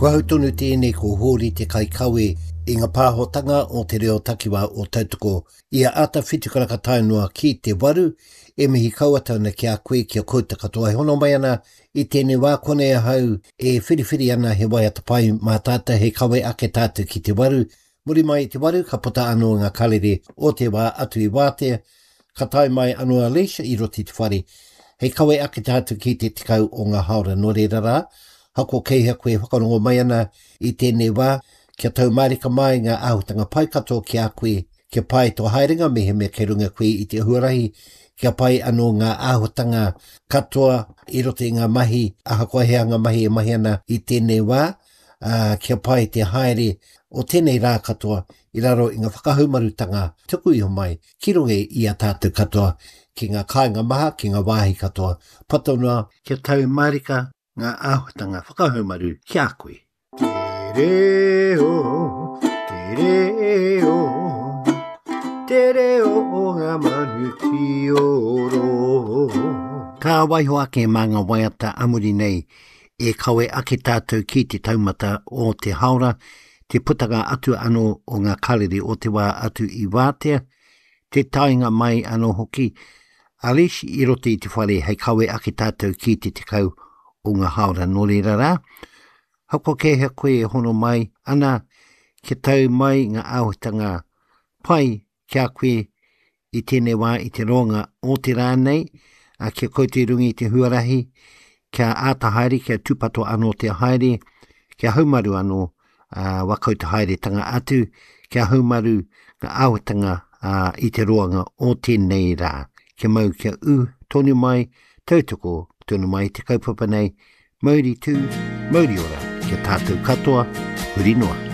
Kua hautonu tēnei ko hōri te kaikawe i ngā pāhotanga o te reo takiwa o tautoko. Ia ata whitukaraka tainua ki te waru e mihi kauatauna ki a koe ki a kouta katoa. He hono mai ana i tēnei wā kone hau e whiriwhiri ana he wai atapai mā tāta he kawe ake tātu ki te waru. Muri mai te waru ka puta anō ngā kalere o te wā atu i wātea. Ka tai mai anō Alicia i roti te whare. He kawe ake tātu ki te tikau o ngā haora no reira rā. Hako keihea koe whakarongo mai ana i tēnei wā, kia tau marika mai ngā āhutanga pai katoa ki a koe, kia pai tō haerenga mehe mea kei runga koe i te huarahi, kia pai anō ngā āhutanga katoa i roto i ngā mahi, aha koe hea ngā mahi e mahi ana i tēnei wā, kia pai te haere o tēnei rā katoa, i raro i ngā whakahaumarutanga tuku iho mai, ki runga i a tātou katoa, ki ngā kāinga maha, ki ngā wāhi katoa, patonua, kia tau marika, ngā āhutanga whakahaumaru ki a koe. Te reo, o ngā manuki oro. Ka waiho ake mā ngā waiata amuri nei e kawe ake tātou ki te taumata o te haora, te putanga atu anō o ngā kalere o te wā atu i wātea, te tainga mai anō hoki. Alish i rote i te whare hei kawe ake tātou ki te tekau o ngā haora no reira rā. Hako kehea koe e hono mai, ana ke tau mai ngā āhutanga pai kia koe i tēnei wā i te ronga o te rā nei, kia koe te rungi i te huarahi, kia āta haere, kia tūpato anō te haere, kia haumaru anō wakau te haere tanga atu, kia haumaru ngā āhutanga i te roanga o tēnei rā. Kia mau kia tonu mai, tautoko, tonu mai te kaupapa nei, mauri tū, mauri ora, kia tātou katoa, huri noa.